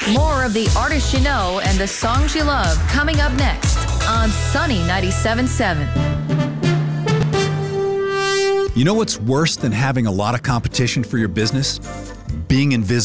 More of the artists you know and the songs you love coming up next on Sunny 97.7. You know what's worse than having a lot of competition for your business? Being invisible.